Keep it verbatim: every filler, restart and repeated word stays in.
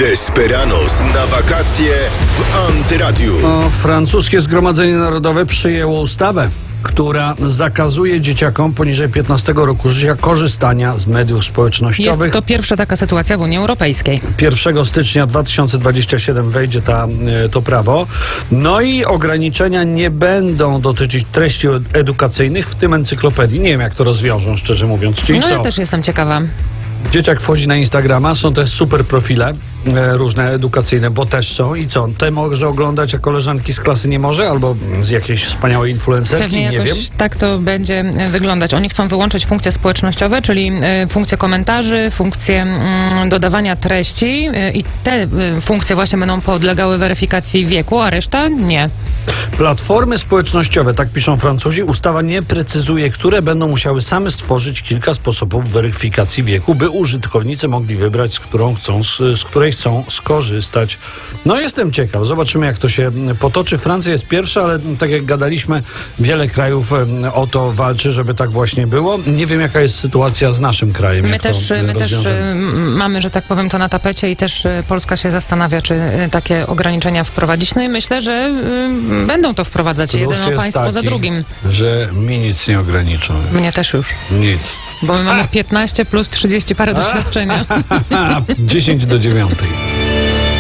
Desperados na wakacje w Antyradiu. No, francuskie Zgromadzenie Narodowe przyjęło ustawę, która zakazuje dzieciakom poniżej piętnastego roku życia korzystania z mediów społecznościowych. Jest to pierwsza taka sytuacja w Unii Europejskiej. pierwszego stycznia dwa tysiące dwudziestego siódmego wejdzie ta, to prawo. No i ograniczenia nie będą dotyczyć treści edukacyjnych, w tym encyklopedii. Nie wiem, jak to rozwiążą, szczerze mówiąc. Czyli no co? ja też jestem ciekawa. Dzieciak wchodzi na Instagrama, są te super profile e, różne edukacyjne, bo też są. I co? Te może oglądać, a koleżanki z klasy nie może? Albo z jakiejś wspaniałej influencerki? Pewnie nie jakoś wiem. tak to będzie wyglądać. Oni chcą wyłączyć funkcje społecznościowe, czyli y, funkcje komentarzy, funkcje y, dodawania treści y, i te y, funkcje właśnie będą podlegały weryfikacji wieku, a reszta nie. Platformy społecznościowe, tak piszą Francuzi, ustawa nie precyzuje, które będą musiały same stworzyć kilka sposobów weryfikacji wieku, by użytkownicy mogli wybrać, z którą chcą, z, z której chcą skorzystać. No jestem ciekaw, zobaczymy, jak to się potoczy. Francja jest pierwsza, ale tak jak gadaliśmy, wiele krajów o to walczy, żeby tak właśnie było. Nie wiem, jaka jest sytuacja z naszym krajem. My jak też, to my też rozwiążemy. mamy, że tak powiem, to na tapecie i też Polska się zastanawia, czy takie ograniczenia wprowadzić. No i myślę, że y, będą to wprowadzać Plus jedno jest państwo taki, za drugim. że mi nic nie ograniczą. Mnie też już. Nic. Bo my mamy piętnaście plus trzydzieści parę doświadczenia. dziesięć do dziewiątej.